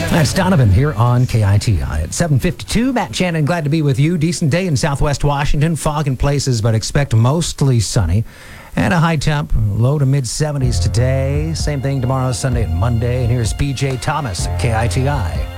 That's Donovan here on KITI at 7:52. Matt Shannon, glad to be with you. Decent day in southwest Washington. Fog in places, but expect mostly sunny. And a high temp, low to mid-70s today. Same thing tomorrow, Sunday and Monday. And here's BJ Thomas at KITI.